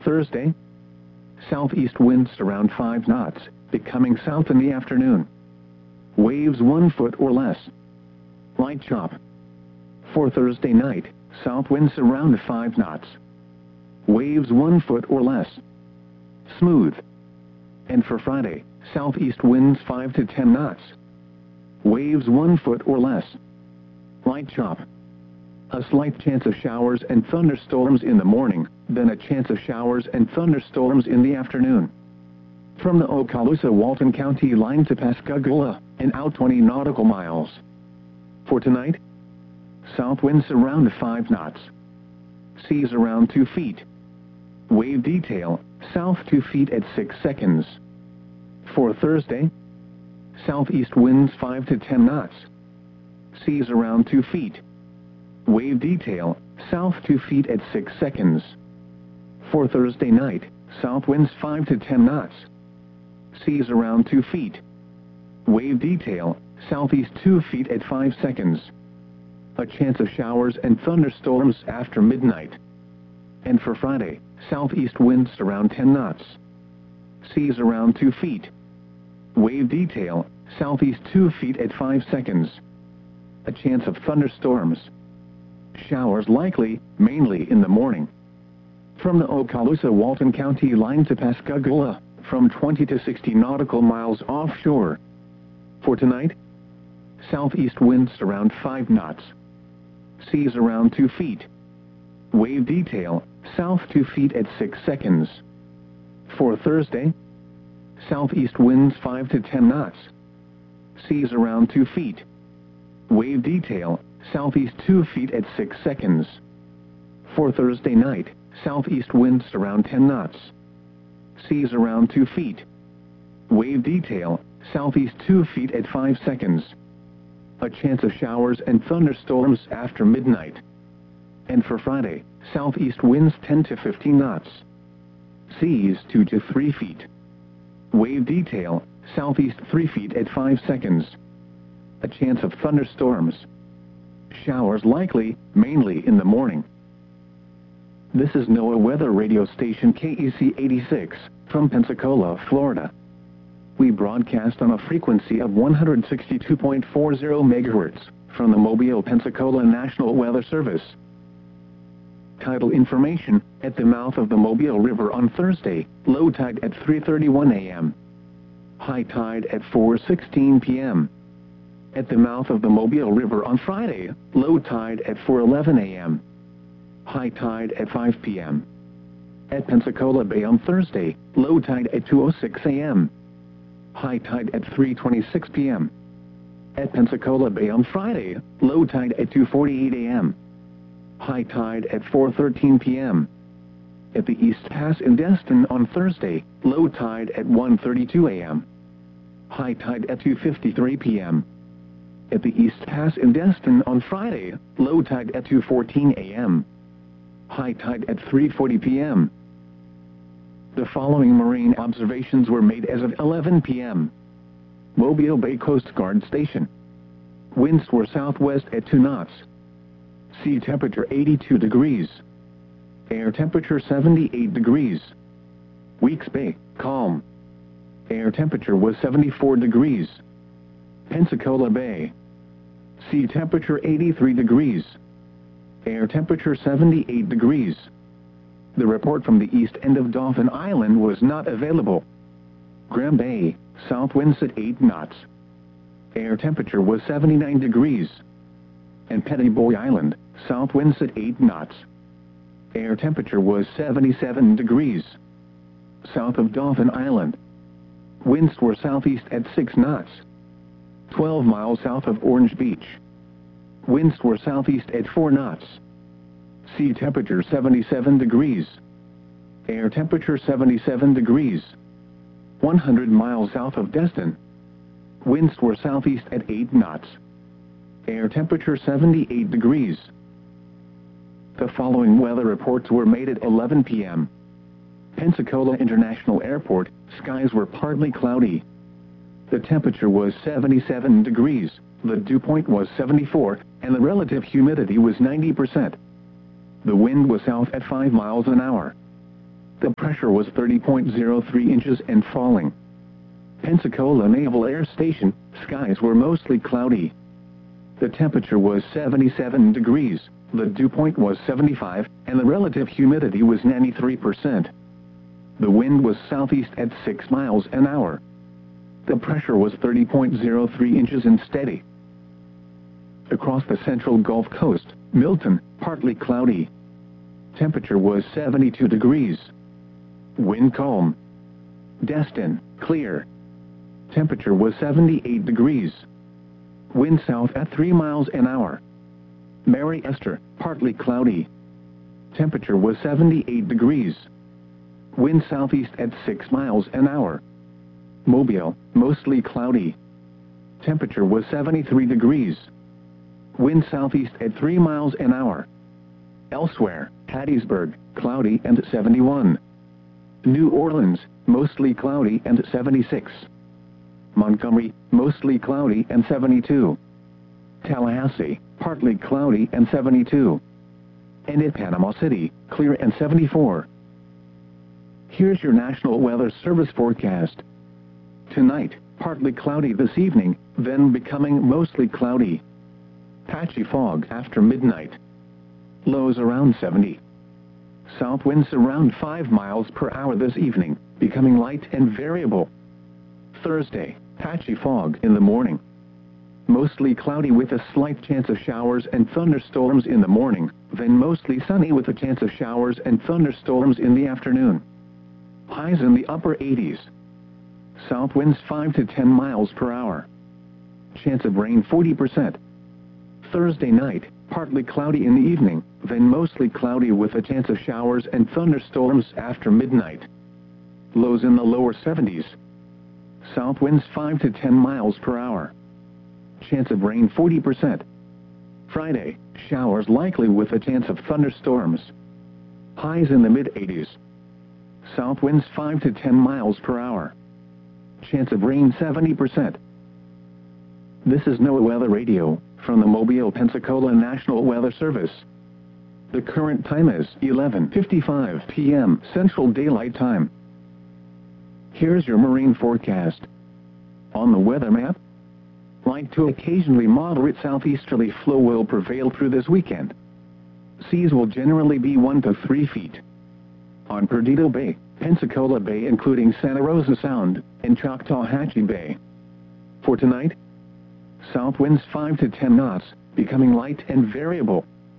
Thursday, southeast winds around 5 knots, becoming south in the afternoon. Waves 1 foot or less. Light chop. For Thursday night, south winds around 5 knots. Waves 1 foot or less. Smooth. And for Friday, southeast winds 5 to 10 knots. Waves 1 foot or less. Light chop. A slight chance of showers and thunderstorms in the morning, then a chance of showers and thunderstorms in the afternoon. From the Okaloosa-Walton County line to Pascagoula, and out 20 nautical miles. For tonight, south winds around 5 knots. Seas around 2 feet. Wave detail, south 2 feet at 6 seconds. For Thursday, southeast winds 5 to 10 knots. Seas around 2 feet. Wave detail, south 2 feet at 6 seconds. For Thursday night, south winds 5 to 10 knots. Seas around 2 feet. Wave detail, southeast 2 feet at 5 seconds. A chance of showers and thunderstorms after midnight. And for Friday, southeast winds around 10 knots. Seas around 2 feet. Wave detail, southeast 2 feet at 5 seconds. A chance of thunderstorms. Showers likely, mainly in the morning. From the Okaloosa-Walton County line to Pascagoula, from 20 to 60 nautical miles offshore. For tonight, southeast winds around 5 knots. Seas around 2 feet. Wave detail, south 2 feet at 6 seconds. For Thursday, southeast winds 5 to 10 knots. Seas around 2 feet. Wave detail, southeast 2 feet at 6 seconds. For Thursday night, southeast winds around 10 knots. Seas around 2 feet. Wave detail, southeast 2 feet at 5 seconds. A chance of showers and thunderstorms after midnight. And for Friday, southeast winds 10 to 15 knots. Seas 2 to 3 feet. Wave detail, southeast 3 feet at 5 seconds. A chance of thunderstorms. Showers likely, mainly in the morning. This is NOAA Weather Radio Station KEC 86, from Pensacola, Florida. We broadcast on a frequency of 162.40 MHz, from the Mobile, Pensacola National Weather Service. Tidal information: at the mouth of the Mobile River on Thursday, low tide at 3:31 a.m. High tide at 4:16 p.m. At the mouth of the Mobile River on Friday, low tide at 4:11 a.m. High tide at 5 p.m. At Pensacola Bay on Thursday, low tide at 2:06 a.m. High tide at 3:26 p.m. At Pensacola Bay on Friday, low tide at 2:48 a.m. High tide at 4:13 p.m. At the East Pass in Destin on Thursday, low tide at 1:32 a.m. High tide at 2:53 p.m. At the East Pass in Destin on Friday, low tide at 2:14 a.m. High tide at 3:40 p.m. The following marine observations were made as of 11 p.m. Mobile Bay Coast Guard Station. Winds were southwest at 2 knots. Sea temperature 82 degrees. Air temperature 78 degrees. Weeks Bay, calm. Air temperature was 74 degrees. Pensacola Bay. Sea temperature 83 degrees. Air temperature 78 degrees. The report from the east end of Dauphin Island was not available. Graham Bay, south winds at 8 knots. Air temperature was 79 degrees. And Petty Boy Island, south winds at 8 knots. Air temperature was 77 degrees. South of Dauphin Island. Winds were southeast at 6 knots. 12 miles south of Orange Beach. Winds were southeast at 4 knots. Sea temperature 77 degrees. Air temperature 77 degrees. 100 miles south of Destin. Winds were southeast at 8 knots. Air temperature 78 degrees. The following weather reports were made at 11 p.m. Pensacola International Airport, skies were partly cloudy. The temperature was 77 degrees, the dew point was 74, and the relative humidity was 90%. The wind was south at 5 miles an hour. The pressure was 30.03 inches and falling. Pensacola Naval Air Station, skies were mostly cloudy. The temperature was 77 degrees, the dew point was 75, and the relative humidity was 93%. The wind was southeast at 6 miles an hour. The pressure was 30.03 inches and steady. Across the central Gulf Coast, Milton, partly cloudy. Temperature was 72 degrees. Wind calm. Destin, clear. Temperature was 78 degrees. Wind south at 3 miles an hour. Mary Esther, partly cloudy. Temperature was 78 degrees. Wind southeast at 6 miles an hour. Mobile, mostly cloudy. Temperature was 73 degrees. Wind southeast at 3 miles an hour. Elsewhere, Hattiesburg, cloudy and 71. New Orleans, mostly cloudy and 76. Montgomery, mostly cloudy and 72. Tallahassee, partly cloudy and 72. And at Panama City, clear and 74. Here's your National Weather Service forecast. Tonight, partly cloudy this evening, then becoming mostly cloudy. Patchy fog after midnight. Lows around 70. South winds around 5 miles per hour this evening, becoming light and variable. Thursday, patchy fog in the morning. Mostly cloudy with a slight chance of showers and thunderstorms in the morning, then mostly sunny with a chance of showers and thunderstorms in the afternoon. Highs in the upper 80s. South winds 5 to 10 miles per hour. Chance of rain 40%. Thursday night, partly cloudy in the evening, then mostly cloudy with a chance of showers and thunderstorms after midnight. Lows in the lower 70s. South winds 5 to 10 miles per hour. Chance of rain 40%. Friday, showers likely with a chance of thunderstorms. Highs in the mid-80s. South winds 5 to 10 miles per hour. Chance of rain 70%. This is NOAA Weather Radio from the Mobile, Pensacola National Weather Service. The current time is 11:55 p.m. Central Daylight Time. Here's your marine forecast. On the weather map, light to occasionally moderate southeasterly flow will prevail through this weekend. Seas will generally be 1 to 3 feet. On Perdido Bay, Pensacola Bay including Santa Rosa Sound, and Choctawhatchee Bay. For tonight, south winds 5 to 10 knots, becoming light and variable.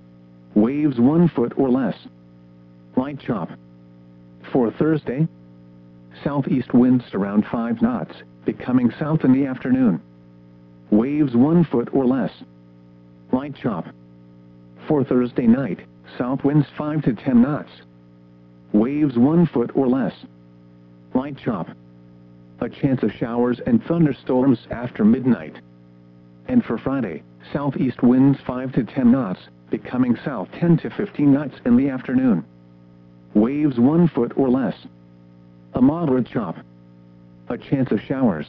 Waves 1 foot or less. Light chop. For Thursday, southeast winds around 5 knots, becoming south in the afternoon. Waves 1 foot or less. Light chop. For Thursday night, south winds 5 to 10 knots. Waves 1 foot or less. Light chop. A chance of showers and thunderstorms after midnight. And for Friday, southeast winds 5 to 10 knots, becoming south 10 to 15 knots in the afternoon. Waves 1 foot or less. A moderate chop. A chance of showers.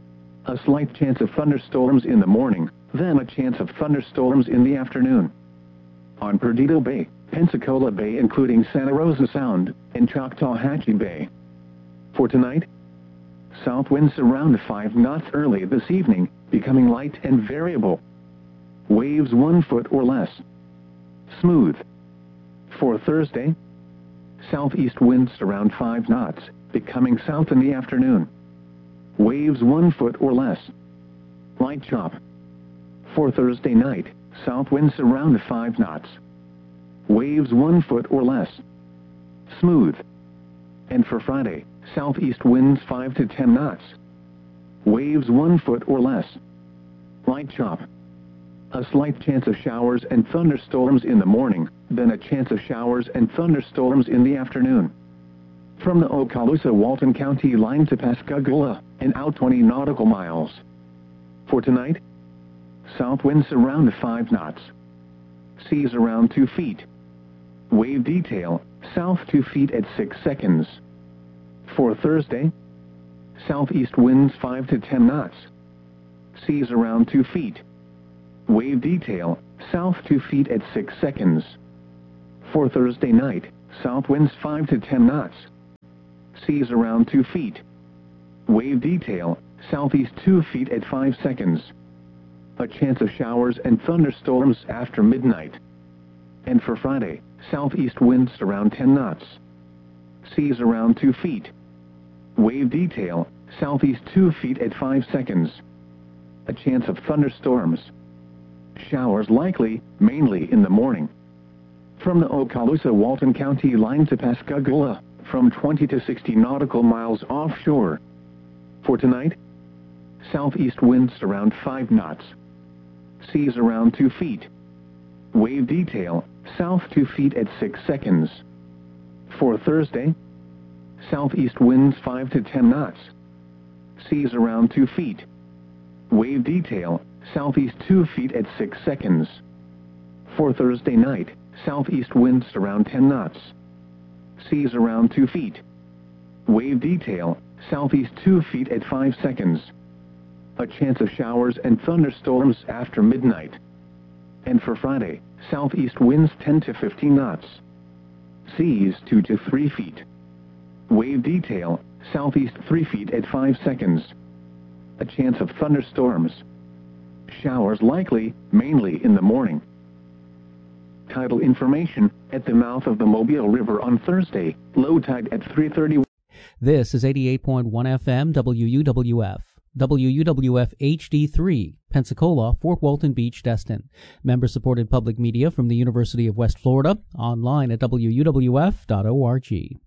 A slight chance of thunderstorms in the morning, then a chance of thunderstorms in the afternoon. On Perdido Bay, Pensacola Bay including Santa Rosa Sound, and Choctawhatchee Bay. For tonight, south winds around 5 knots early this evening, becoming light and variable. Waves 1 foot or less. Smooth. For Thursday, southeast winds around 5 knots, becoming south in the afternoon. Waves 1 foot or less. Light chop. For Thursday night, south winds around 5 knots. Waves 1 foot or less. Smooth. And for Friday, southeast winds 5 to 10 knots. Waves 1 foot or less. Light chop. A slight chance of showers and thunderstorms in the morning, then a chance of showers and thunderstorms in the afternoon. From the Okaloosa-Walton County line to Pascagoula, and out 20 nautical miles. For tonight, south winds around 5 knots. Seas around 2 feet. Wave detail, south 2 feet at 6 seconds. For Thursday, southeast winds 5 to 10 knots. Seas around 2 feet. Wave detail, south 2 feet at 6 seconds. For Thursday night, south winds 5 to 10 knots. Seas around 2 feet. Wave detail, southeast 2 feet at 5 seconds. A chance of showers and thunderstorms after midnight. And for Friday, southeast winds around 10 knots. Seas around 2 feet. Wave detail, southeast 2 feet at 5 seconds. A chance of thunderstorms. Showers likely, mainly in the morning. From the Okaloosa-Walton County line to Pascagoula, from 20 to 60 nautical miles offshore. For tonight, southeast winds around 5 knots. Seas around 2 feet. Wave detail, south 2 feet at 6 seconds. For Thursday, southeast winds 5 to 10 knots. Seas around 2 feet. Wave detail, southeast 2 feet at 6 seconds. For Thursday night, southeast winds around 10 knots. Seas around 2 feet. Wave detail, southeast 2 feet at 5 seconds. A chance of showers and thunderstorms after midnight. And for Friday, southeast winds 10 to 15 knots. Seas 2 to 3 feet. Wave detail, southeast 3 feet at 5 seconds. A chance of thunderstorms. Showers likely, mainly in the morning. Tidal information, at the mouth of the Mobile River on Thursday, low tide at 3:30. This is 88.1 FM WUWF. WUWF HD3, Pensacola, Fort Walton Beach, Destin. Member-supported public media from the University of West Florida, online at wuwf.org.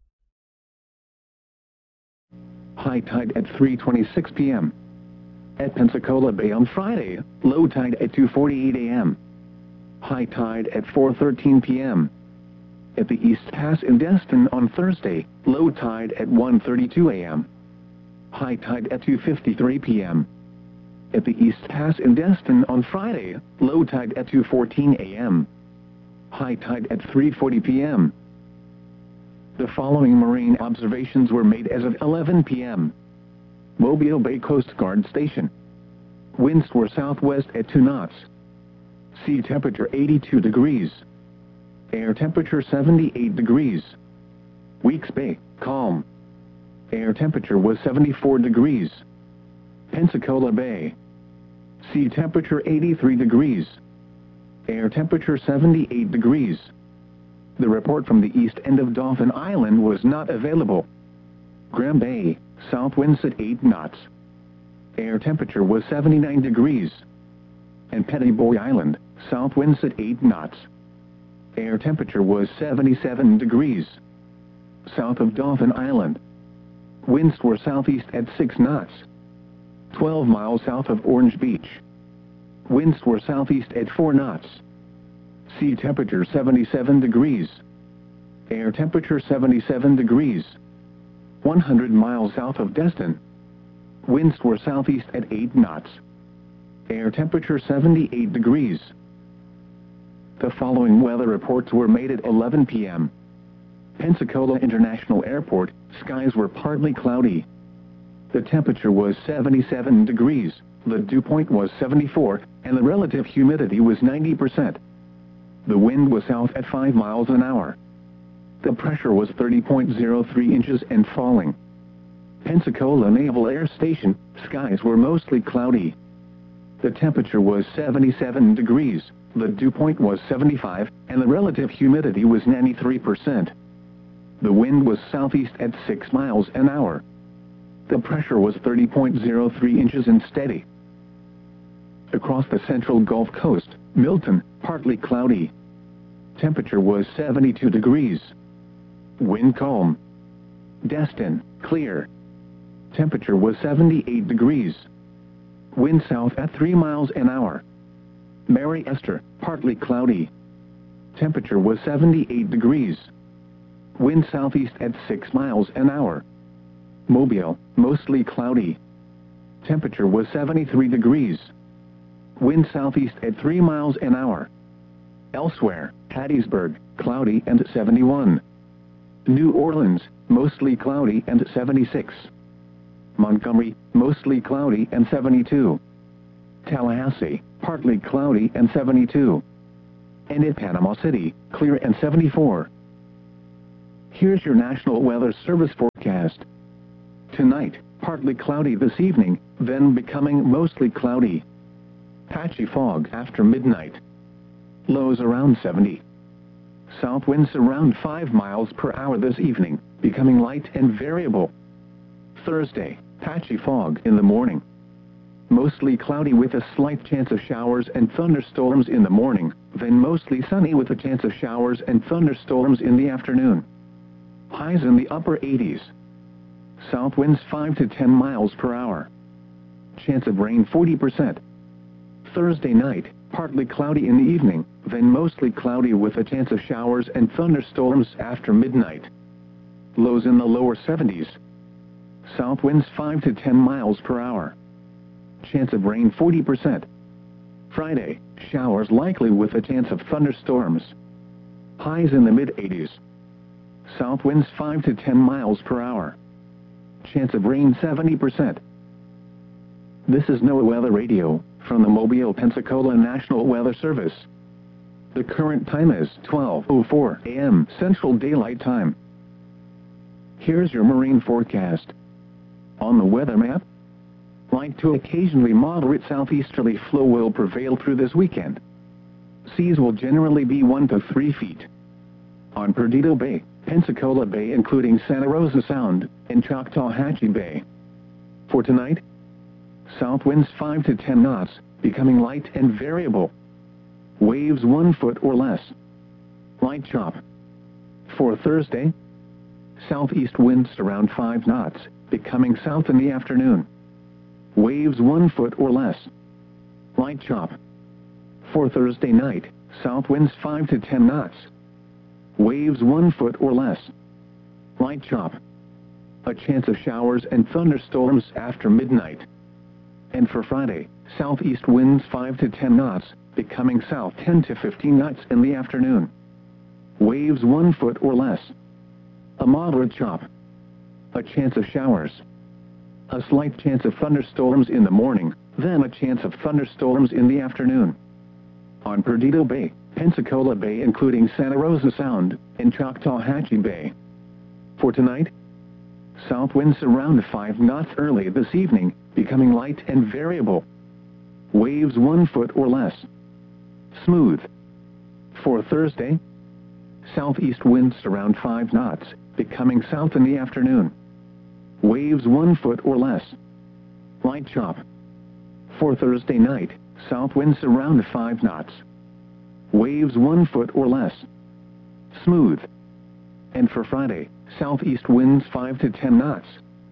High tide at 3:26 p.m. At Pensacola Bay on Friday, low tide at 2:48 a.m. High tide at 4:13 p.m. At the East Pass in Destin on Thursday, low tide at 1:32 a.m. High tide at 2:53 p.m. At the East Pass in Destin on Friday, low tide at 2:14 a.m. High tide at 3:40 p.m. The following marine observations were made as of 11 p.m. Mobile Bay Coast Guard Station. Winds were southwest at 2 knots. Sea temperature 82 degrees. Air temperature 78 degrees. Weeks Bay, calm. Air temperature was 74 degrees. Pensacola Bay. Sea temperature 83 degrees. Air temperature 78 degrees. The report from the east end of Dauphin Island was not available. Graham Bay, south winds at 8 knots. Air temperature was 79 degrees. And Petty Boy Island, south winds at 8 knots. Air temperature was 77 degrees. South of Dauphin Island. Winds were southeast at 6 knots. 12 miles south of Orange Beach. Winds were southeast at 4 knots. Sea temperature 77 degrees. Air temperature 77 degrees. 100 miles south of Destin. Winds were southeast at 8 knots. Air temperature 78 degrees. The following weather reports were made at 11 p.m. Pensacola International Airport, skies were partly cloudy. The temperature was 77 degrees, the dew point was 74, and the relative humidity was 90%. The wind was south at 5 miles an hour. The pressure was 30.03 inches and falling. Pensacola Naval Air Station, skies were mostly cloudy. The temperature was 77 degrees, the dew point was 75, and the relative humidity was 93%. The wind was southeast at 6 miles an hour. The pressure was 30.03 inches and steady. Across the central Gulf Coast, Milton, partly cloudy. Temperature was 72 degrees. Wind calm. Destin, clear. Temperature was 78 degrees. Wind south at 3 miles an hour. Mary Esther, partly cloudy. Temperature was 78 degrees. Wind southeast at 6 miles an hour. Mobile, mostly cloudy. Temperature was 73 degrees. Wind southeast at 3 miles an hour. Elsewhere, Hattiesburg, cloudy and 71. New Orleans, mostly cloudy and 76. Montgomery, mostly cloudy and 72. Tallahassee, partly cloudy and 72. And in Panama City, clear and 74. Here's your National Weather Service forecast. forecast. Tonight, partly cloudy this evening, then becoming mostly cloudy. Patchy fog after midnight. Lows around 70. South winds around 5 miles per hour this evening, becoming light and variable. Thursday, patchy fog in the morning. Mostly cloudy with a slight chance of showers and thunderstorms in the morning, then mostly sunny with a chance of showers and thunderstorms in the afternoon. Highs in the upper 80s. South winds 5 to 10 miles per hour. Chance of rain 40%. Thursday night, partly cloudy in the evening, then mostly cloudy with a chance of showers and thunderstorms after midnight. Lows in the lower 70s. South winds 5 to 10 miles per hour. Chance of rain 40%. Friday, showers likely with a chance of thunderstorms. Highs in the mid-80s. South winds 5 to 10 miles per hour. Chance of rain 70%. This is NOAA Weather Radio from the Mobile, Pensacola National Weather Service. The current time is 12:04 a.m. Central Daylight Time. Here's your marine forecast. On the weather map, light to occasionally moderate southeasterly flow will prevail through this weekend. Seas will generally be 1 to 3 feet. On Perdido Bay, Pensacola Bay including Santa Rosa Sound, and Choctawhatchee Bay. For tonight, south winds 5 to 10 knots, becoming light and variable. Waves 1 foot or less. Light chop. For Thursday, southeast winds around 5 knots, becoming south in the afternoon. Waves 1 foot or less. Light chop. For Thursday night, south winds 5 to 10 knots. Waves 1 foot or less. Light chop. A chance of showers and thunderstorms after midnight. And for Friday, southeast winds 5 to 10 knots, becoming south 10 to 15 knots in the afternoon. Waves 1 foot or less. A moderate chop. A chance of showers. A slight chance of thunderstorms in the morning, then a chance of thunderstorms in the afternoon. On Perdido Bay, Pensacola Bay including Santa Rosa Sound, and Choctawhatchee Bay. For tonight, south winds around 5 knots early this evening, becoming light and variable. Waves 1 foot or less. Smooth. For Thursday, southeast winds around 5 knots, becoming south in the afternoon. Waves 1 foot or less. Light chop. For Thursday night, south winds around 5 knots. Waves 1 foot or less. Smooth. And for Friday, southeast winds 5 to 10 knots.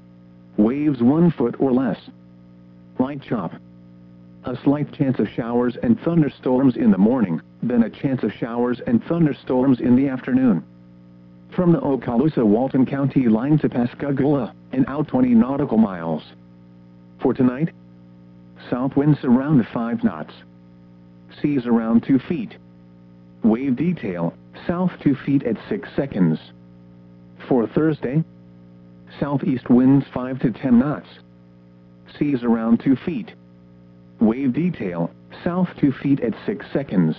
Waves 1 foot or less. Light chop. A slight chance of showers and thunderstorms in the morning, then a chance of showers and thunderstorms in the afternoon. From the Okaloosa-Walton County line to Pascagoula, and out 20 nautical miles. For tonight, south winds around 5 knots. Seas around 2 feet. Wave detail, south 2 feet at 6 seconds. For Thursday, southeast winds 5 to 10 knots. Seas around 2 feet. Wave detail, south 2 feet at 6 seconds.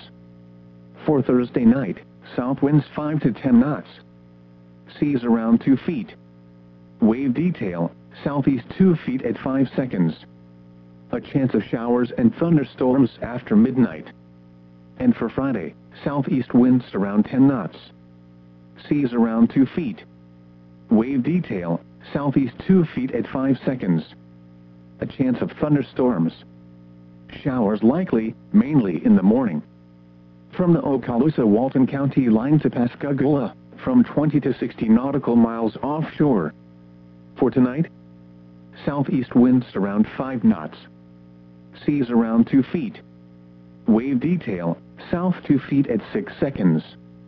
For Thursday night, south winds 5 to 10 knots. Seas around 2 feet. Wave detail, southeast 2 feet at 5 seconds. A chance of showers and thunderstorms after midnight. And for Friday, southeast winds around 10 knots. Seas around 2 feet. Wave detail, southeast 2 feet at 5 seconds. A chance of thunderstorms. Showers likely, mainly in the morning. From the Okaloosa-Walton County line to Pascagoula, from 20 to 60 nautical miles offshore. For tonight, southeast winds around 5 knots. Seas around 2 feet. Wave detail, south 2 feet at 6 seconds.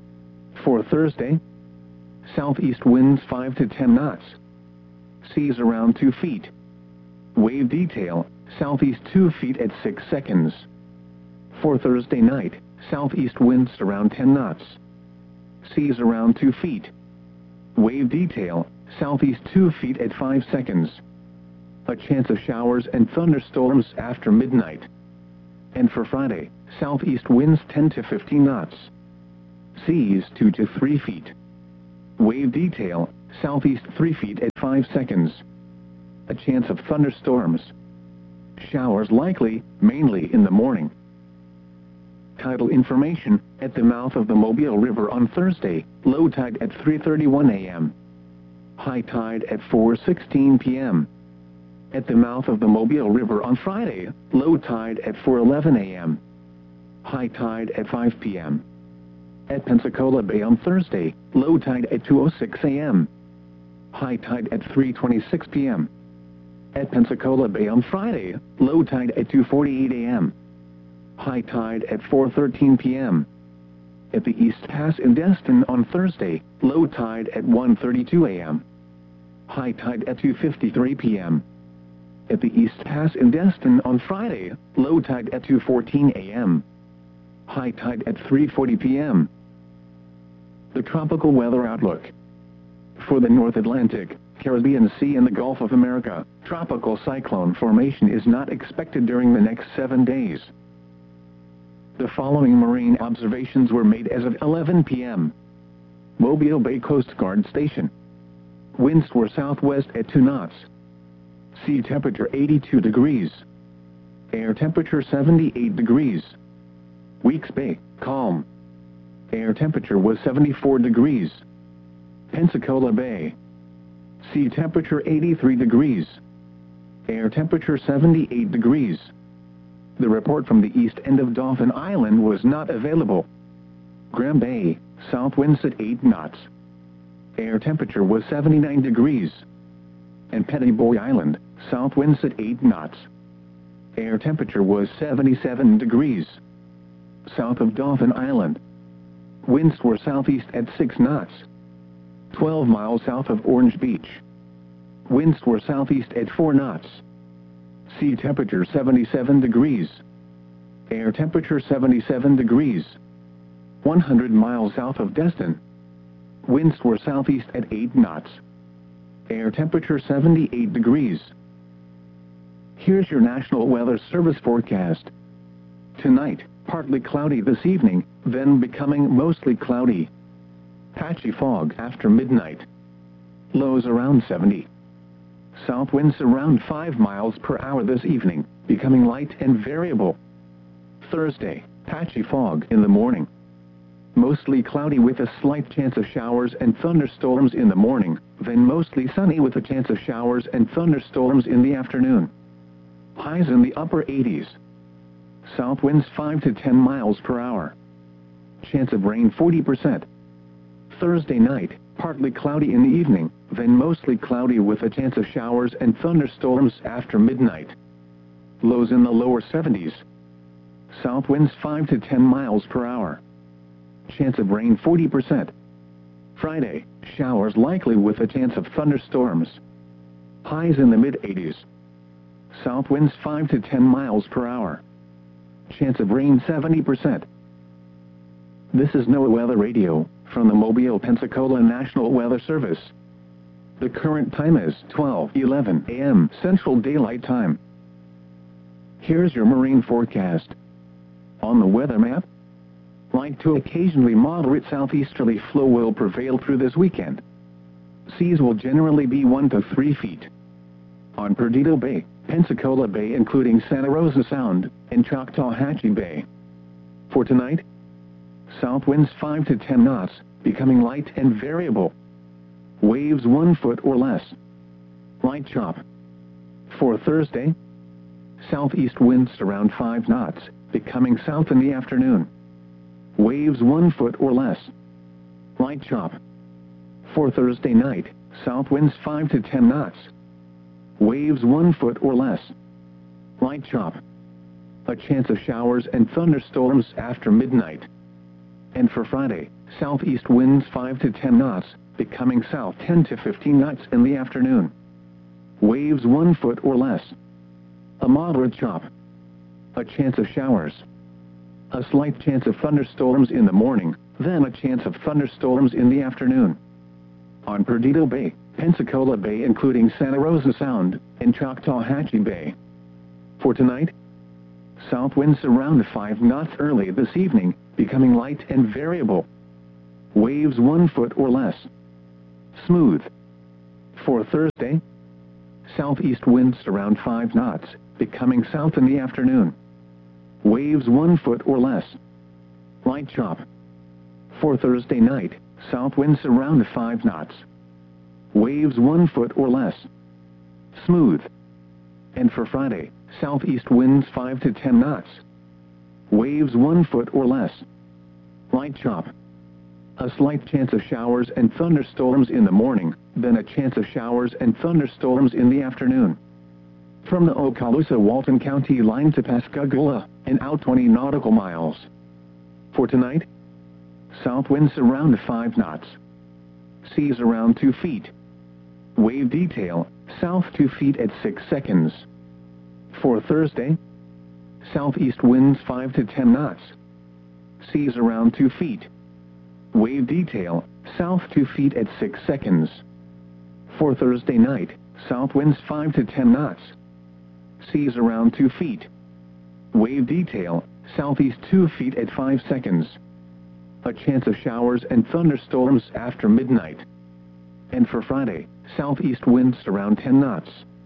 For Thursday, southeast winds 5 to 10 knots. Seas around 2 feet. Wave detail, southeast 2 feet at 6 seconds. For Thursday night, southeast winds around 10 knots. Seas around 2 feet. Wave detail, southeast 2 feet at 5 seconds. A chance of showers and thunderstorms after midnight. And for Friday, southeast winds 10 to 15 knots. Seas 2 to 3 feet. Wave detail, southeast 3 feet at 5 seconds. A chance of thunderstorms. Showers likely, mainly in the morning. Tidal information, at the mouth of the Mobile River on Thursday, low tide at 3:31 a.m. High tide at 4:16 p.m. At the mouth of the Mobile River on Friday, low tide at 4:11 a.m. High tide at 5 p.m. At Pensacola Bay on Thursday, low tide at 2:06 a.m. High tide at 3:26 p.m. At Pensacola Bay on Friday, low tide at 2:48 a.m. High tide at 4:13 p.m. At the East Pass in Destin on Thursday, low tide at 1:32 a.m. High tide at 2:53 p.m. At the East Pass in Destin on Friday, low tide at 2:14 a.m. High tide at 3:40 p.m. The tropical weather outlook. For the North Atlantic, Caribbean Sea and the Gulf of America, tropical cyclone formation is not expected during the next 7 days. The following marine observations were made as of 11 p.m. Mobile Bay Coast Guard Station. Winds were southwest at 2 knots. Sea temperature 82 degrees. Air temperature 78 degrees. Weeks Bay, calm. Air temperature was 74 degrees. Pensacola Bay. Sea temperature 83 degrees. Air temperature 78 degrees. The report from the east end of Dauphin Island was not available. Graham Bay, south winds at 8 knots. Air temperature was 79 degrees. And Petty Boy Island, south winds at 8 knots. Air temperature was 77 degrees. South of Dauphin Island. Winds were southeast at 6 knots. 12 miles south of Orange Beach. Winds were southeast at 4 knots. Sea temperature 77 degrees. Air temperature 77 degrees. 100 miles south of Destin. Winds were southeast at 8 knots. Air temperature 78 degrees. Here's your National Weather Service forecast. Tonight, partly cloudy this evening, then becoming mostly cloudy. Patchy fog after midnight. Lows around 70. South winds around 5 miles per hour this evening, becoming light and variable. Thursday, patchy fog in the morning. Mostly cloudy with a slight chance of showers and thunderstorms in the morning, then mostly sunny with a chance of showers and thunderstorms in the afternoon. Highs in the upper 80s. South winds 5 to 10 miles per hour. Chance of rain 40%. Thursday night, partly cloudy in the evening, then mostly cloudy with a chance of showers and thunderstorms after midnight. Lows in the lower 70s. South winds 5 to 10 miles per hour. Chance of rain 40%. Friday, showers likely with a chance of thunderstorms. Highs in the mid-80s. South winds 5 to 10 miles per hour. Chance of rain 70%. This is NOAA Weather Radio from the Mobile, Pensacola National Weather Service. The current time is 12:11 a.m. Central Daylight Time. Here's your marine forecast. On the weather map, light to occasionally moderate southeasterly flow will prevail through this weekend. Seas will generally be 1 to 3 feet. On Perdido Bay, Pensacola Bay including Santa Rosa Sound, and Choctawhatchee Bay. For tonight, south winds 5 to 10 knots, becoming light and variable. Waves 1 foot or less. Light chop. For Thursday, southeast winds around 5 knots, becoming south in the afternoon. Waves 1 foot or less. Light chop. For Thursday night, south winds 5 to 10 knots. Waves 1 foot or less. Light chop. A chance of showers and thunderstorms after midnight. And for Friday, southeast winds 5 to 10 knots, becoming south 10 to 15 knots in the afternoon. Waves 1 foot or less. A moderate chop. A chance of showers. A slight chance of thunderstorms in the morning, then a chance of thunderstorms in the afternoon. On Perdido Bay, Pensacola Bay including Santa Rosa Sound, and Choctawhatchee Bay. For tonight, south winds around 5 knots early this evening, becoming light and variable. Waves 1 foot or less. Smooth, For Thursday, southeast winds around 5 knots, becoming south in the afternoon. Waves 1 foot or less. Light chop. For Thursday night, south winds around 5 knots. Waves 1 foot or less. Smooth. And for Friday, southeast winds 5 to 10 knots. Waves 1 foot or less. Light chop. A slight chance of showers and thunderstorms in the morning, then a chance of showers and thunderstorms in the afternoon. From the Okaloosa-Walton County line to Pascagoula, and out 20 nautical miles. For tonight, south winds around 5 knots. Seas around 2 feet. Wave detail, south 2 feet at 6 seconds. For Thursday, southeast winds 5 to 10 knots. Seas around 2 feet. Wave detail, south 2 feet at 6 seconds. For Thursday night, south winds 5 to 10 knots. Seas around 2 feet. Wave detail, southeast 2 feet at 5 seconds. A chance of showers and thunderstorms after midnight. And for Friday, southeast winds around 10 knots.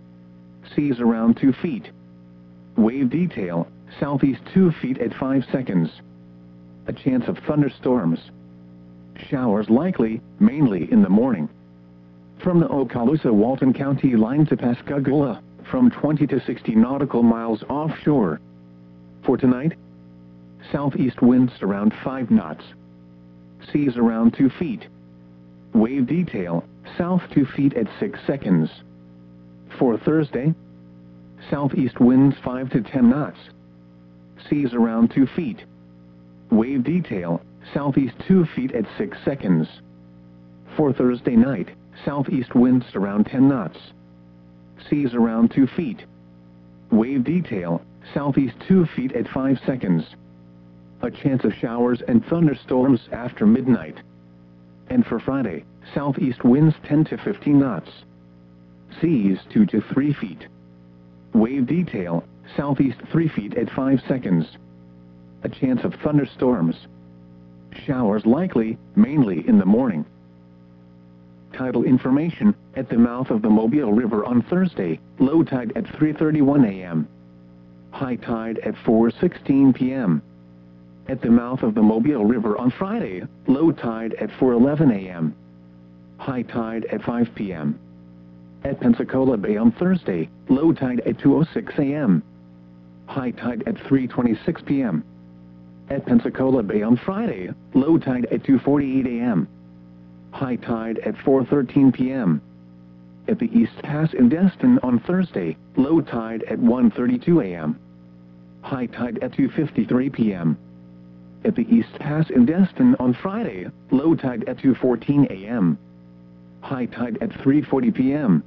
Seas around 2 feet. Wave detail, southeast 2 feet at 5 seconds. A chance of thunderstorms. Showers likely, mainly in the morning. From the Okaloosa-Walton County line to Pascagoula, from 20 to 60 nautical miles offshore. For tonight, southeast winds around 5 knots. Seas around 2 feet. Wave detail, south 2 feet at 6 seconds. For Thursday, southeast winds 5 to 10 knots. Seas around 2 feet. Wave detail, southeast 2 feet at 6 seconds. For Thursday night, southeast winds around 10 knots. Seas around 2 feet. Wave detail, southeast 2 feet at 5 seconds. A chance of showers and thunderstorms after midnight. And for Friday, southeast winds 10 to 15 knots. Seas 2 to 3 feet. Wave detail, southeast 3 feet at 5 seconds. A chance of thunderstorms. Showers likely, mainly in the morning. Tidal information, at the mouth of the Mobile River on Thursday, low tide at 3:31 a.m. High tide at 4:16 p.m. At the mouth of the Mobile River on Friday, low tide at 4:11 a.m. High tide at 5 p.m. At Pensacola Bay on Thursday, low tide at 2:06 a.m. High tide at 3:26 p.m. At Pensacola Bay on Friday, low tide at 2:48 a.m. High tide at 4:13 p.m. At the East Pass in Destin on Thursday, low tide at 1:32 a.m. High tide at 2:53 p.m. At the East Pass in Destin on Friday, low tide at 2:14 a.m. High tide at 3:40 p.m.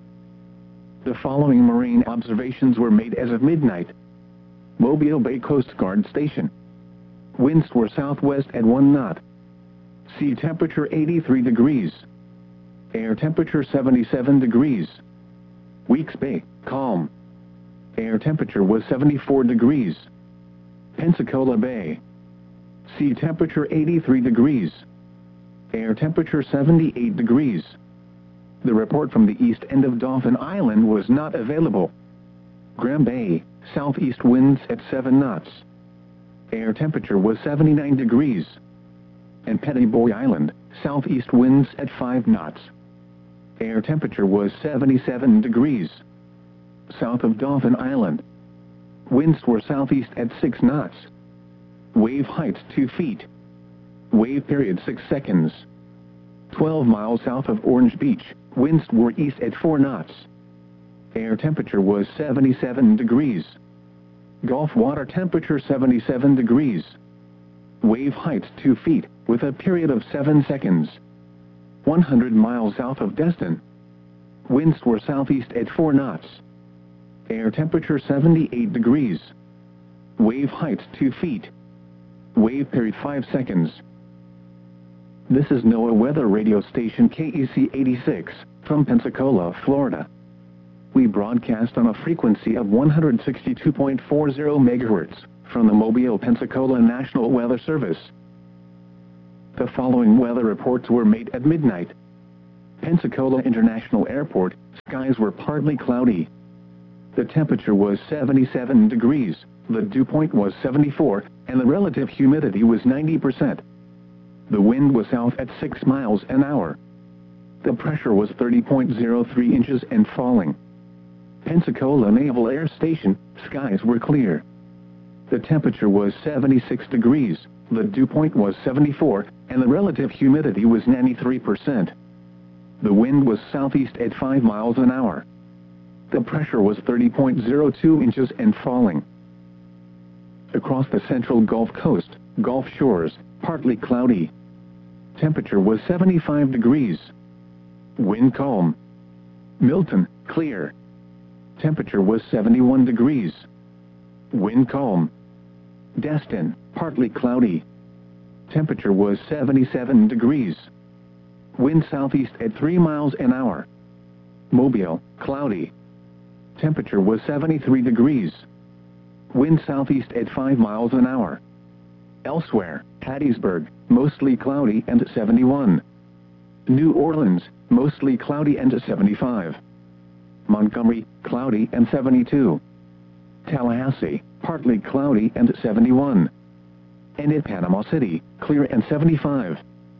The following marine observations were made as of midnight. Mobile Bay Coast Guard Station. Winds were southwest at 1 knot. Sea temperature 83 degrees. Air temperature 77 degrees. Weeks Bay, calm. Air temperature was 74 degrees. Pensacola Bay. Sea temperature 83 degrees. Air temperature 78 degrees. The report from the east end of Dauphin Island was not available. Graham Bay, southeast winds at 7 knots. Air temperature was 79 degrees. And Petty Boy Island, southeast winds at 5 knots. Air temperature was 77 degrees. South of Dauphin Island, winds were southeast at 6 knots. Wave height 2 feet. Wave period 6 seconds. 12 miles south of Orange Beach, winds were east at 4 knots. Air temperature was 77 degrees. Gulf water temperature 77 degrees. Wave height 2 feet, with a period of 7 seconds. 100 miles south of Destin, winds were southeast at 4 knots. Air temperature 78 degrees. Wave height 2 feet. Wave period 5 seconds. This is NOAA weather radio station KEC 86, from Pensacola, Florida. We broadcast on a frequency of 162.40 megahertz from the Mobile, Pensacola National Weather Service. The following weather reports were made at midnight. Pensacola International Airport, skies were partly cloudy. The temperature was 77 degrees, the dew point was 74, and the relative humidity was 90%. The wind was south at 6 miles an hour. The pressure was 30.03 inches and falling. Pensacola Naval Air Station, skies were clear. The temperature was 76 degrees, the dew point was 74, and the relative humidity was 93%. The wind was southeast at 5 miles an hour. The pressure was 30.02 inches and falling. Across the central Gulf Coast, Gulf Shores, partly cloudy. Temperature was 75 degrees. Wind calm. Milton, clear. Temperature was 71 degrees. Wind calm. Destin, partly cloudy. Temperature was 77 degrees. Wind southeast at 3 miles an hour. Mobile, cloudy. Temperature was 73 degrees. Wind southeast at 5 miles an hour. Elsewhere, Hattiesburg, mostly cloudy and 71. New Orleans, mostly cloudy and 75. Montgomery, cloudy and 72. Tallahassee, partly cloudy and 71. And at Panama City, clear and 75.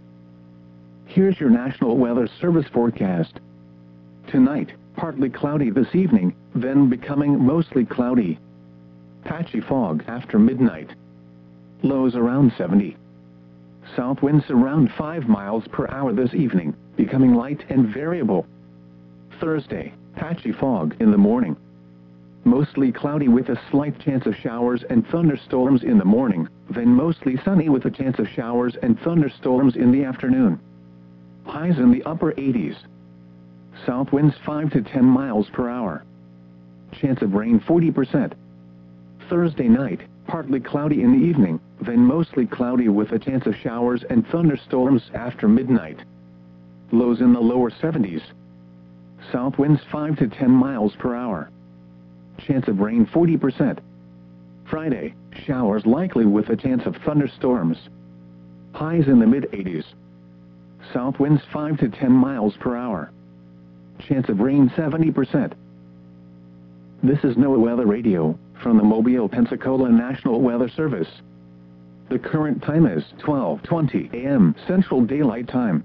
Here's your National Weather Service forecast. Tonight, partly cloudy this evening, then becoming mostly cloudy. Patchy fog after midnight. Lows around 70. South winds around 5 miles per hour this evening, becoming light and variable. Thursday, patchy fog in the morning. Mostly cloudy with a slight chance of showers and thunderstorms in the morning, then mostly sunny with a chance of showers and thunderstorms in the afternoon. Highs in the upper 80s. South winds 5 to 10 miles per hour. Chance of rain 40%. Thursday night, partly cloudy in the evening, then mostly cloudy with a chance of showers and thunderstorms after midnight. Lows in the lower 70s. South winds 5 to 10 miles per hour. Chance of rain 40%. Friday, showers likely with a chance of thunderstorms. Highs in the mid-80s. South winds 5 to 10 miles per hour. Chance of rain 70%. This is NOAA Weather Radio from the Mobile, Pensacola National Weather Service. The current time is 12:20 a.m. Central Daylight Time.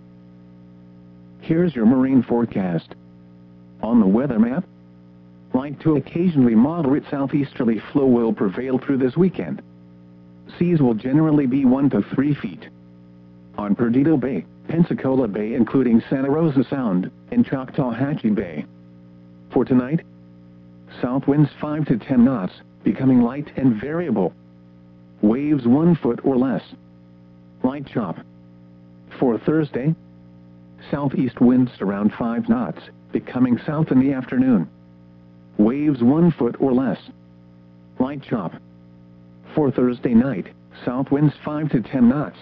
Here's your marine forecast. On the weather map, light to occasionally moderate southeasterly flow will prevail through this weekend. Seas will generally be 1 to 3 feet. On Perdido Bay, Pensacola Bay including Santa Rosa Sound, and Choctawhatchee Bay. For tonight, south winds 5 to 10 knots, becoming light and variable. Waves 1 foot or less. Light chop. For Thursday, southeast winds around 5 knots, becoming south in the afternoon. Waves 1 foot or less. Light chop. For Thursday night, south winds 5 to 10 knots.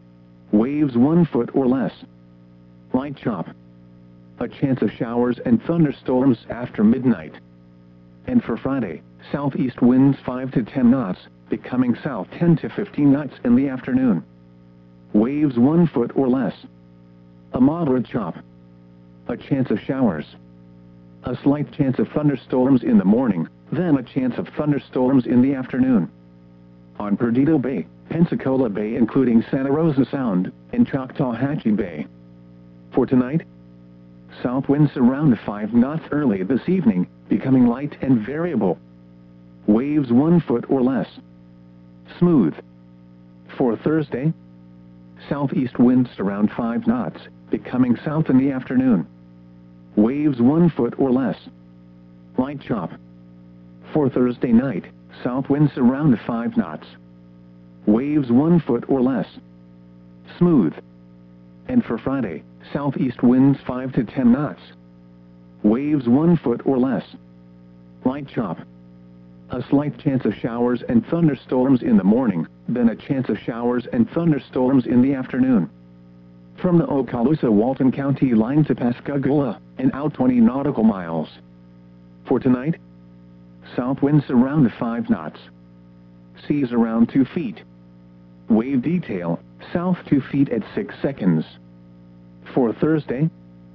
Waves 1 foot or less. Light chop. A chance of showers and thunderstorms after midnight. And for Friday, southeast winds 5 to 10 knots, becoming south 10 to 15 knots in the afternoon. Waves 1 foot or less. A moderate chop. A chance of showers. A slight chance of thunderstorms in the morning, then a chance of thunderstorms in the afternoon. On Perdido Bay, Pensacola Bay including Santa Rosa Sound, and Choctawhatchee Bay. For tonight, south winds around 5 knots early this evening, becoming light and variable. Waves 1 foot or less. Smooth. For Thursday, southeast winds around 5 knots, becoming south in the afternoon. Waves 1 foot or less. Light chop. For Thursday night, south winds around 5 knots. Waves 1 foot or less. Smooth. And for Friday, southeast winds 5 to 10 knots. Waves 1 foot or less. Light chop. A slight chance of showers and thunderstorms in the morning, then a chance of showers and thunderstorms in the afternoon. From the Okaloosa-Walton County line to Pascagoula, and out 20 nautical miles. For tonight, south winds around 5 knots. Seas around 2 feet. Wave detail, south 2 feet at 6 seconds. For Thursday,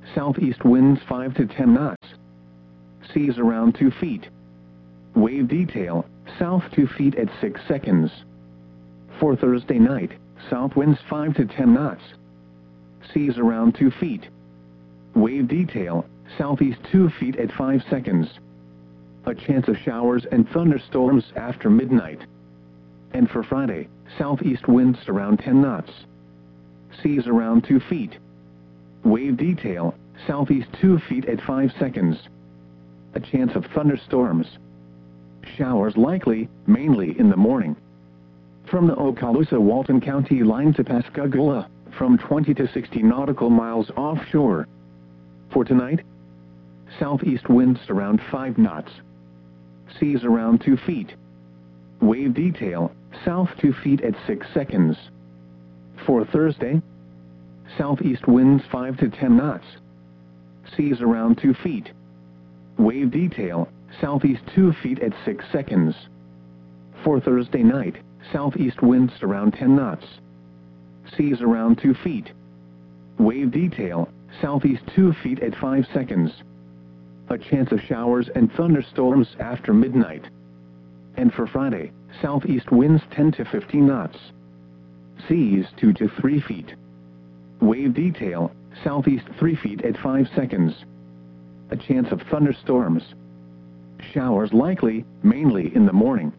southeast winds 5 to 10 knots. Seas around 2 feet. Wave detail, south 2 feet at 6 seconds. For Thursday night, south winds 5 to 10 knots. Seas around 2 feet. Wave detail, southeast 2 feet at 5 seconds. A chance of showers and thunderstorms after midnight. And for Friday, southeast winds around 10 knots. Seas around 2 feet. Wave detail, southeast 2 feet at 5 seconds. A chance of thunderstorms. Showers likely, mainly in the morning. From the Okaloosa-Walton County line to Pascagoula, from 20 to 60 nautical miles offshore. For tonight, southeast winds around 5 knots. Seas around 2 feet. Wave detail, south 2 feet at 6 seconds. For Thursday, southeast winds 5 to 10 knots. Seas around 2 feet. Wave detail, southeast 2 feet at 6 seconds. For Thursday night, southeast winds around 10 knots. Seas around 2 feet. Wave detail, southeast 2 feet at 5 seconds. A chance of showers and thunderstorms after midnight. And for Friday, southeast winds 10 to 15 knots. Seas 2 to 3 feet. Wave detail, southeast 3 feet at 5 seconds. A chance of thunderstorms. Showers likely, mainly in the morning.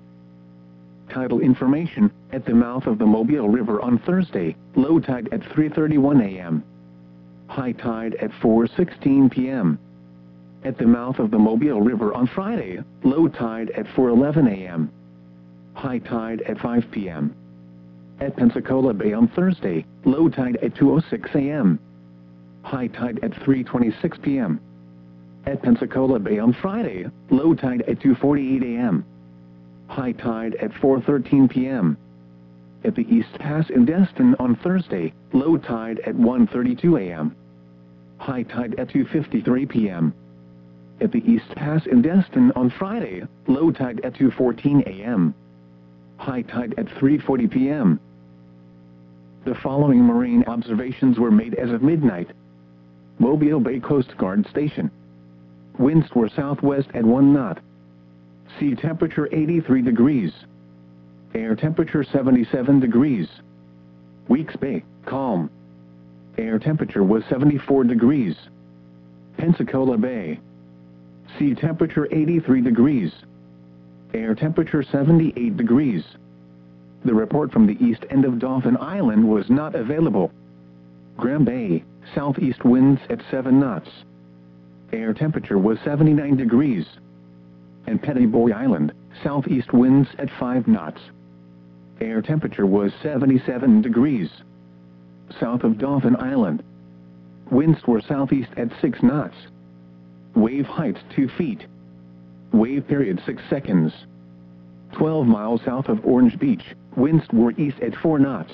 Tidal information, at the mouth of the Mobile River on Thursday, low tide at 3:31 a.m. High tide at 4:16 p.m. At the mouth of the Mobile River on Friday, low tide at 4:11 a.m. High tide at 5 p.m. At Pensacola Bay on Thursday, low tide at 2:06 a.m. High tide at 3:26 p.m. At Pensacola Bay on Friday, low tide at 2:48 a.m. High tide at 4:13 p.m. At the East Pass in Destin on Thursday, low tide at 1:32 a.m. High tide at 2:53 p.m. At the East Pass in Destin on Friday, low tide at 2:14 a.m. High tide at 3:40 p.m. The following marine observations were made as of midnight. Mobile Bay Coast Guard Station. Winds were southwest at 1 knot. Sea temperature 83 degrees. Air temperature 77 degrees. Weeks Bay, calm. Air temperature was 74 degrees. Pensacola Bay. Sea temperature 83 degrees. Air temperature 78 degrees. The report from the east end of Dauphin Island was not available. Graham Bay, southeast winds at 7 knots. Air temperature was 79 degrees. And Petty Boy Island, southeast winds at 5 knots. Air temperature was 77 degrees. South of Dauphin Island, winds were southeast at 6 knots. Wave height 2 feet. Wave period 6 seconds. 12 miles south of Orange Beach, winds were east at 4 knots.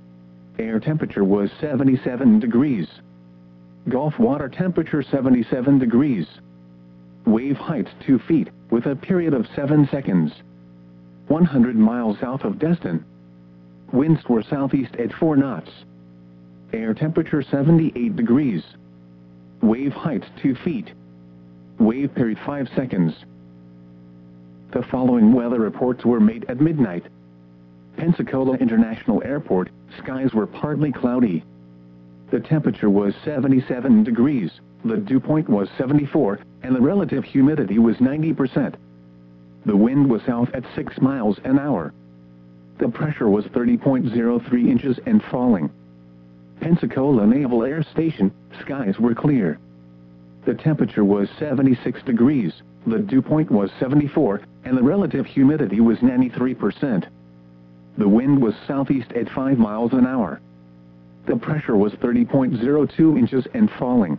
Air temperature was 77 degrees. Gulf water temperature 77 degrees. Wave height 2 feet, with a period of 7 seconds. 100 miles south of Destin, winds were southeast at 4 knots. Air temperature 78 degrees. Wave height 2 feet. Wave period 5 seconds. The following weather reports were made at midnight. Pensacola International Airport, skies were partly cloudy. The temperature was 77 degrees, the dew point was 74, and the relative humidity was 90%. The wind was south at 6 miles an hour. The pressure was 30.03 inches and falling. Pensacola Naval Air Station, skies were clear. The temperature was 76 degrees, the dew point was 74, and the relative humidity was 93%. The wind was southeast at 5 miles an hour. The pressure was 30.02 inches and falling.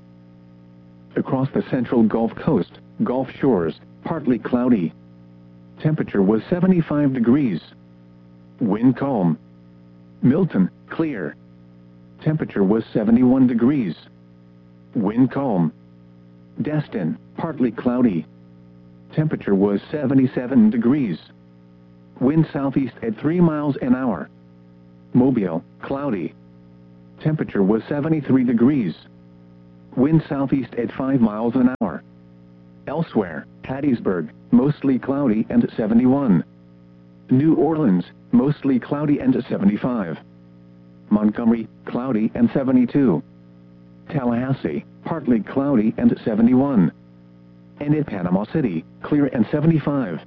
Across the central Gulf Coast, Gulf shores, partly cloudy. Temperature was 75 degrees. Wind calm. Milton, clear. Temperature was 71 degrees. Wind calm. Destin, partly cloudy. Temperature was 77 degrees. Wind southeast at 3 miles an hour. Mobile, cloudy. Temperature was 73 degrees. wind southeast at 5 miles an hour. Elsewhere, Hattiesburg, mostly cloudy and 71. New Orleans, mostly cloudy and 75. Montgomery, cloudy and 72. Tallahassee, partly cloudy and 71. And at Panama City, clear and 75.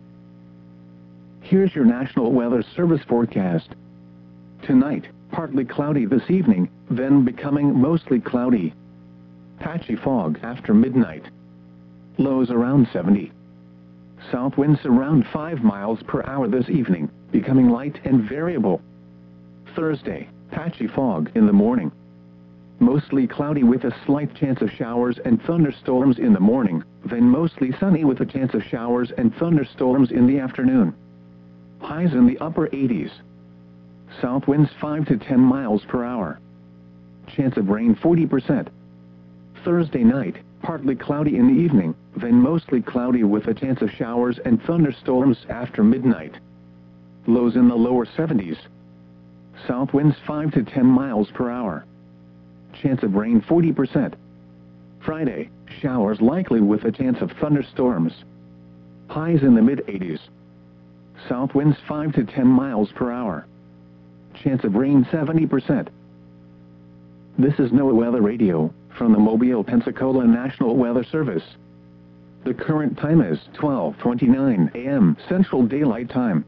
Here's your National Weather Service forecast. Tonight, partly cloudy this evening, then becoming mostly cloudy. Patchy fog after midnight. Lows around 70. South winds around 5 miles per hour this evening, becoming light and variable. Thursday, patchy fog in the morning. Mostly cloudy with a slight chance of showers and thunderstorms in the morning, then mostly sunny with a chance of showers and thunderstorms in the afternoon. Highs in the upper 80s. South winds 5 to 10 miles per hour. Chance of rain 40%. Thursday night, partly cloudy in the evening, then mostly cloudy with a chance of showers and thunderstorms after midnight. Lows in the lower 70s. South winds 5 to 10 miles per hour. Chance of rain 40%. Friday, showers likely with a chance of thunderstorms. Highs in the mid-80s. South winds 5 to 10 miles per hour. Chance of rain 70%. This is NOAA Weather Radio from the Mobile, Pensacola National Weather Service. The current time is 12:29 a.m. Central Daylight Time.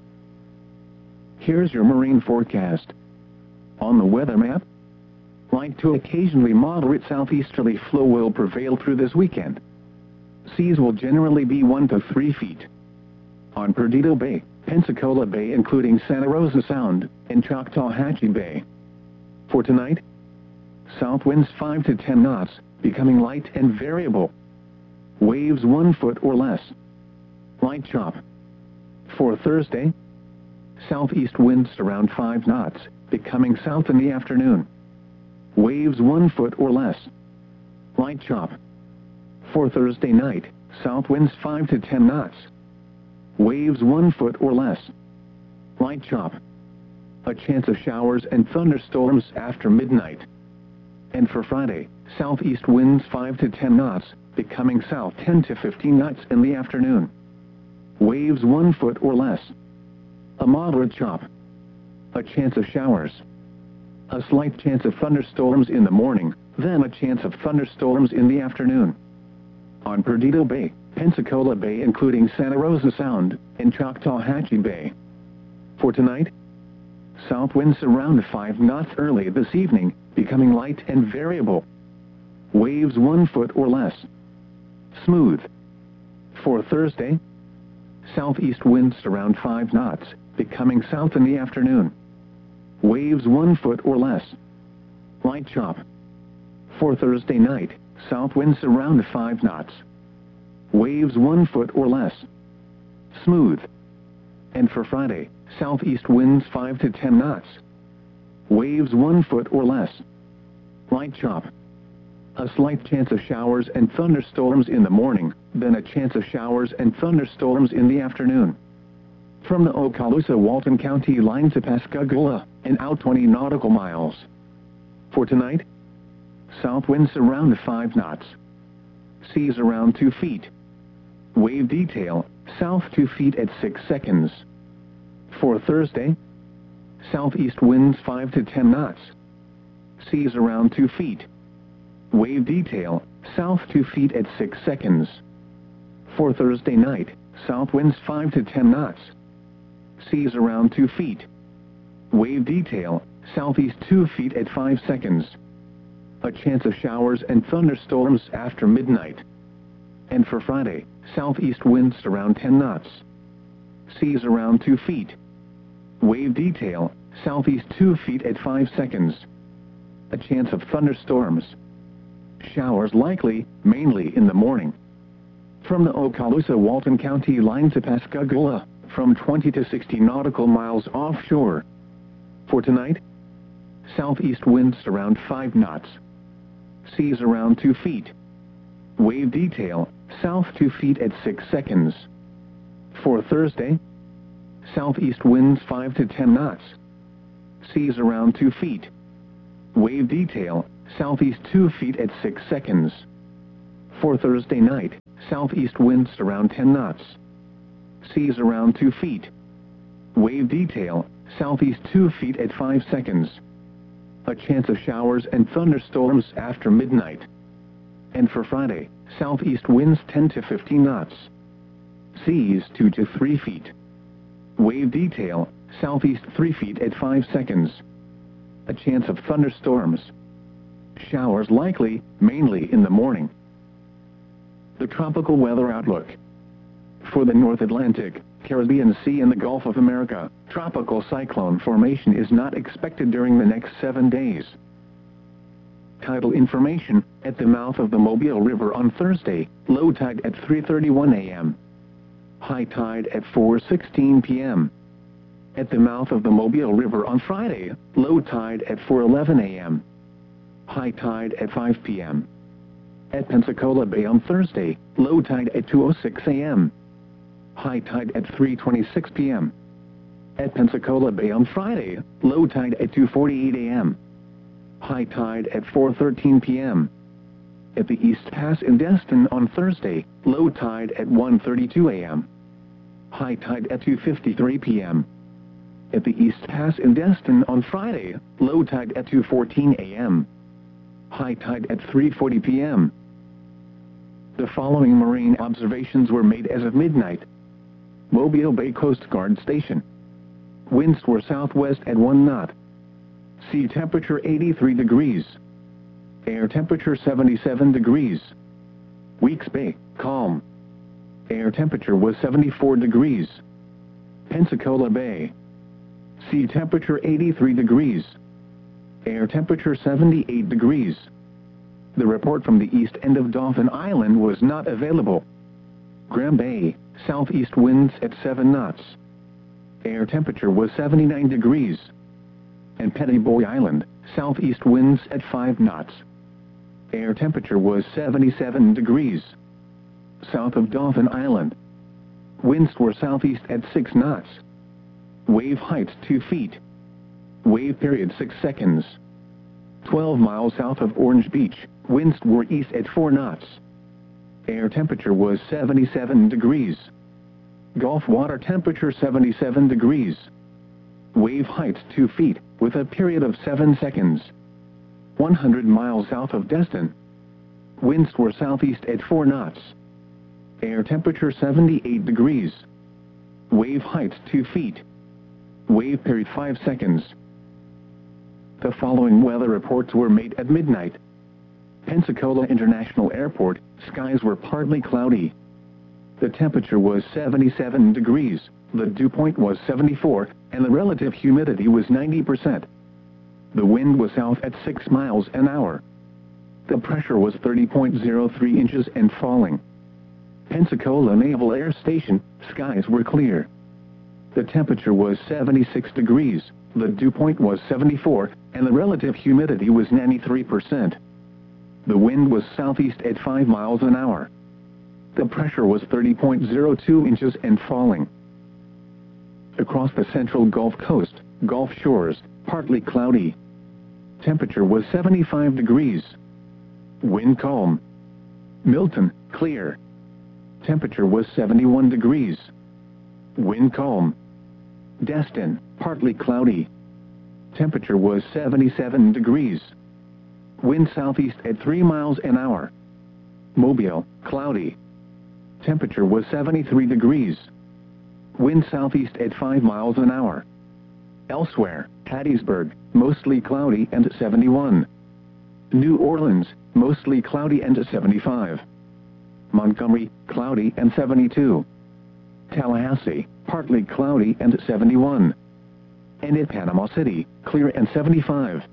Here's your marine forecast. On the weather map, light to occasionally moderate southeasterly flow will prevail through this weekend. Seas will generally be 1 to 3 feet. On Perdido Bay, Pensacola Bay including Santa Rosa Sound, and Choctawhatchee Bay. For tonight, south winds 5 to 10 knots, becoming light and variable. Waves 1 foot or less. Light chop. For Thursday, southeast winds around 5 knots, becoming south in the afternoon. Waves 1 foot or less. Light chop. For Thursday night, south winds 5 to 10 knots. Waves 1 foot or less. Light chop. A chance of showers and thunderstorms after midnight. And for Friday, southeast winds 5 to 10 knots, becoming south 10 to 15 knots in the afternoon. Waves 1 foot or less. A moderate chop. A chance of showers. A slight chance of thunderstorms in the morning, then a chance of thunderstorms in the afternoon. On Perdido Bay, Pensacola Bay including Santa Rosa Sound, and Choctawhatchee Bay. For tonight, south winds around 5 knots early this evening, becoming light and variable. Waves 1 foot or less. Smooth. For Thursday, southeast winds around 5 knots, becoming south in the afternoon. Waves 1 foot or less. Light chop. For Thursday night, south winds around 5 knots. Waves 1 foot or less. Smooth. And for Friday, southeast winds 5 to 10 knots. Waves 1 foot or less. Light chop. A slight chance of showers and thunderstorms in the morning, then a chance of showers and thunderstorms in the afternoon. From the Okaloosa-Walton County line to Pascagoula, and out 20 nautical miles. For tonight, south winds around 5 knots. Seas around 2 feet. Wave detail, south 2 feet at 6 seconds. For Thursday, southeast winds 5 to 10 knots. Seas around 2 feet. Wave detail, south 2 feet at 6 seconds. For Thursday night, south winds 5 to 10 knots. Seas around 2 feet. Wave detail, southeast 2 feet at 5 seconds. A chance of showers and thunderstorms after midnight. And for Friday, southeast winds around 10 knots. Seas around 2 feet. Wave detail, southeast 2 feet at 5 seconds. A chance of thunderstorms. Showers likely, mainly in the morning. From the Okaloosa-Walton County line to Pascagoula, from 20 to 60 nautical miles offshore. For tonight, southeast winds around 5 knots. Seas around 2 feet. Wave detail, south 2 feet at 6 seconds. For Thursday, southeast winds 5 to 10 knots. Seas around 2 feet. Wave detail, southeast 2 feet at 6 seconds. For Thursday night, southeast winds around 10 knots. Seas around 2 feet. Wave detail, southeast 2 feet at 5 seconds. A chance of showers and thunderstorms after midnight. And for Friday, southeast winds 10 to 15 knots. Seas 2 to 3 feet. Wave detail, southeast 3 feet at 5 seconds. A chance of thunderstorms. Showers likely, mainly in the morning. The tropical weather outlook. For the North Atlantic, Caribbean Sea and the Gulf of America, tropical cyclone formation is not expected during the next 7 days. Tidal information, at the mouth of the Mobile River on Thursday, low tide at 3:31 a.m. High tide at 4:16 p.m. At the mouth of the Mobile River on Friday, low tide at 4:11 a.m. High tide at 5 p.m. At Pensacola Bay on Thursday, low tide at 2:06 a.m. High tide at 3:26 p.m. At Pensacola Bay on Friday, low tide at 2:48 a.m. High tide at 4:13 p.m. At the East Pass in Destin on Thursday, low tide at 1:32 a.m. High tide at 2:53 p.m. At the East Pass in Destin on Friday, low tide at 2:14 a.m. High tide at 3:40 p.m. The following marine observations were made as of midnight. Mobile Bay Coast Guard Station. Winds were southwest at 1 knot. Sea temperature 83 degrees. Air temperature 77 degrees. Weeks Bay, calm. Air temperature was 74 degrees. Pensacola Bay. Sea temperature 83 degrees. Air temperature 78 degrees. The report from the east end of Dauphin Island was not available. Graham Bay, southeast winds at 7 knots. Air temperature was 79 degrees. And Petty Boy Island, southeast winds at 5 knots. Air temperature was 77 degrees. South of Dauphin Island. Winds were southeast at 6 knots. Wave height 2 feet. Wave period 6 seconds. 12 miles south of Orange Beach, winds were east at 4 knots. Air temperature was 77 degrees. Gulf water temperature 77 degrees. Wave height 2 feet, with a period of 7 seconds. 100 miles south of Destin. Winds were southeast at 4 knots. Air temperature 78 degrees. Wave height 2 feet. Wave period 5 seconds. The following weather reports were made at midnight. Pensacola International Airport, skies were partly cloudy. The temperature was 77 degrees, the dew point was 74, and the relative humidity was 90%. The wind was south at 6 miles an hour. The pressure was 30.03 inches and falling. Pensacola Naval Air Station, skies were clear. The temperature was 76 degrees, the dew point was 74, and the relative humidity was 93%. The wind was southeast at 5 miles an hour. The pressure was 30.02 inches and falling. Across the central Gulf Coast, Gulf Shores, partly cloudy. Temperature was 75 degrees. Wind calm. Milton, clear. Temperature was 71 degrees. Wind calm. Destin, partly cloudy. Temperature was 77 degrees. Wind southeast at 3 miles an hour. Mobile, cloudy. Temperature was 73 degrees. Wind southeast at 5 miles an hour. Elsewhere, Hattiesburg, mostly cloudy and 71. New Orleans, mostly cloudy and 75. Montgomery, cloudy and 72. Tallahassee, partly cloudy and 71. And in Panama City, clear and 75.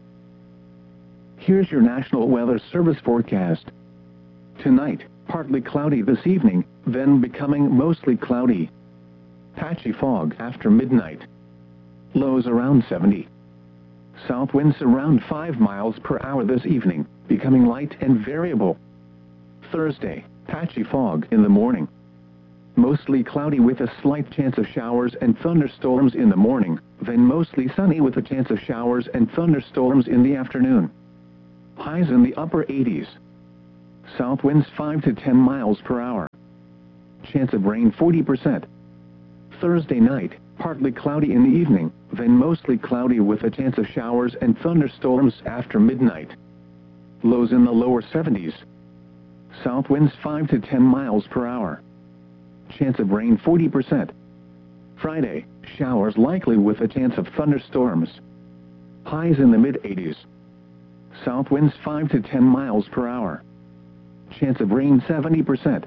Here's your National Weather Service forecast. Tonight, partly cloudy this evening, then becoming mostly cloudy. Patchy fog after midnight. Lows around 70. South winds around 5 miles per hour this evening, becoming light and variable. Thursday, patchy fog in the morning. Mostly cloudy with a slight chance of showers and thunderstorms in the morning, then mostly sunny with a chance of showers and thunderstorms in the afternoon. Highs in the upper 80s. South winds 5 to 10 miles per hour. Chance of rain 40%. Thursday night, partly cloudy in the evening, then mostly cloudy with a chance of showers and thunderstorms after midnight. Lows in the lower 70s. South winds 5 to 10 miles per hour. Chance of rain 40%. Friday, showers likely with a chance of thunderstorms. Highs in the mid-80s. South winds 5 to 10 miles per hour. Chance of rain 70%.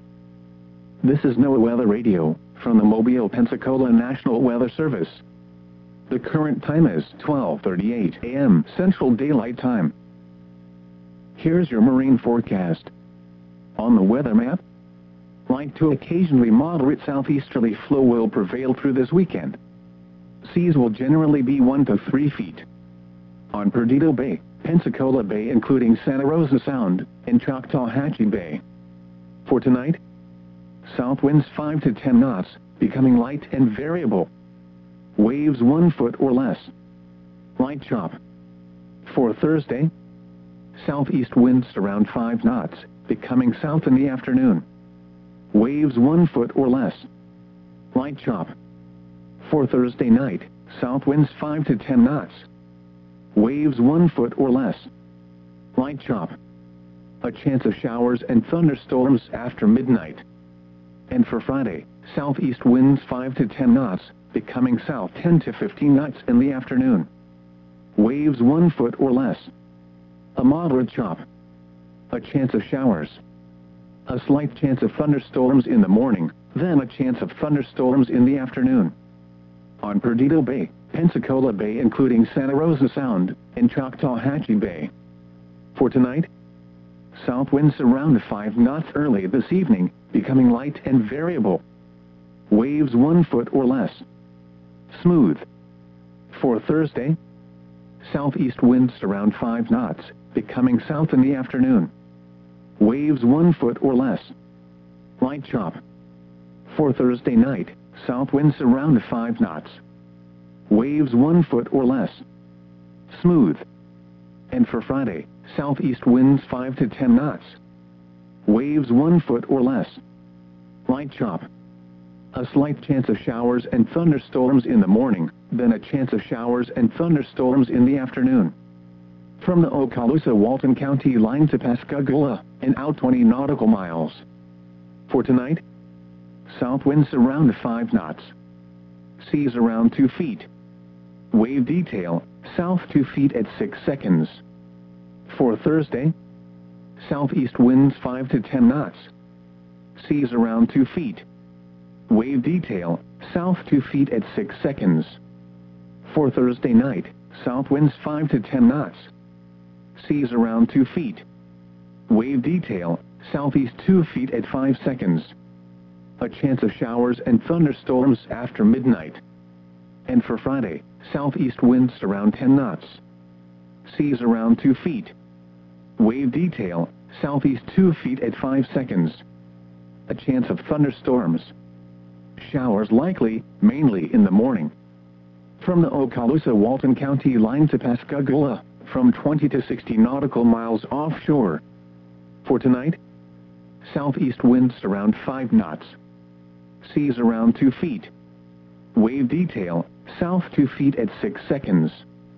This is NOAA Weather Radio from the Mobile, Pensacola National Weather Service. The current time is 12:38 a.m. Central Daylight Time. Here's your marine forecast. On the weather map, light to occasionally moderate southeasterly flow will prevail through this weekend. Seas will generally be 1 to 3 feet. On Perdido Bay, Pensacola Bay including Santa Rosa Sound, and Choctawhatchee Bay. For tonight, south winds 5 to 10 knots, becoming light and variable. Waves 1 foot or less. Light chop. For Thursday, southeast winds around 5 knots, becoming south in the afternoon. Waves 1 foot or less. Light chop. For Thursday night, south winds 5 to 10 knots. Waves 1 foot or less. Light chop. A chance of showers and thunderstorms after midnight. And for Friday, southeast winds 5 to 10 knots, becoming south 10 to 15 knots in the afternoon. Waves 1 foot or less. A moderate chop. A chance of showers. A slight chance of thunderstorms in the morning, then a chance of thunderstorms in the afternoon. On Perdido Bay, Pensacola Bay including Santa Rosa Sound, and Choctawhatchee Bay. For tonight, south winds around 5 knots early this evening, becoming light and variable. Waves 1 foot or less. Smooth. For Thursday, southeast winds around 5 knots, becoming south in the afternoon. Waves 1 foot or less. Light chop. For Thursday night, south winds around 5 knots. Waves 1 foot or less. Smooth. And for Friday, southeast winds 5 to 10 knots. Waves 1 foot or less. Light chop. A slight chance of showers and thunderstorms in the morning, then a chance of showers and thunderstorms in the afternoon. From the Okaloosa-Walton County line to Pascagoula, and out 20 nautical miles. For tonight, south winds around 5 knots. Seas around 2 feet. Wave detail, south 2 feet at 6 seconds. For Thursday, southeast winds 5 to 10 knots. Seas around 2 feet. Wave detail, south 2 feet at 6 seconds. For Thursday night, south winds 5 to 10 knots. Seas around 2 feet. Wave detail, southeast 2 feet at 5 seconds. A chance of showers and thunderstorms after midnight. And for Friday, southeast winds around 10 knots. Seas around 2 feet. Wave detail, southeast 2 feet at 5 seconds. A chance of thunderstorms. Showers likely, mainly in the morning. From the Okaloosa-Walton County line to Pascagoula, from 20 to 60 nautical miles offshore. For tonight, southeast winds around 5 knots. Seas around 2 feet. Wave detail, south 2 feet at 6 seconds.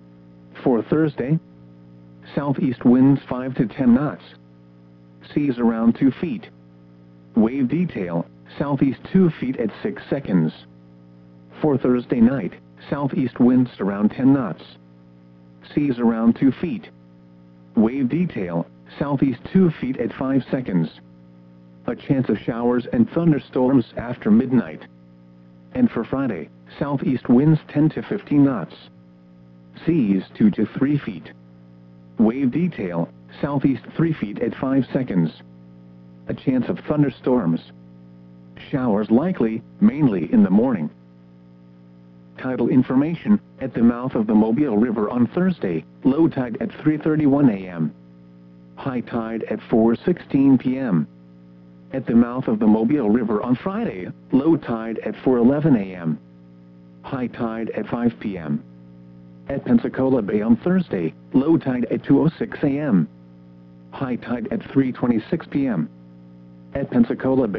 For Thursday, southeast winds 5 to 10 knots. Seas around 2 feet. Wave detail, southeast 2 feet at 6 seconds. For Thursday night, southeast winds around 10 knots. Seas around 2 feet. Wave detail, southeast 2 feet at 5 seconds. A chance of showers and thunderstorms after midnight. And for Friday, southeast winds 10 to 15 knots. Seas 2 to 3 feet. Wave detail, southeast 3 feet at 5 seconds. A chance of thunderstorms. Showers likely, mainly in the morning. Tidal information, at the mouth of the Mobile River on Thursday, low tide at 3:31 a.m. High tide at 4:16 p.m. At the mouth of the Mobile River on Friday, low tide at 4:11 a.m. High tide at 5 p.m. At Pensacola Bay on Thursday, low tide at 2:06 a.m. High tide at 3:26 p.m. At Pensacola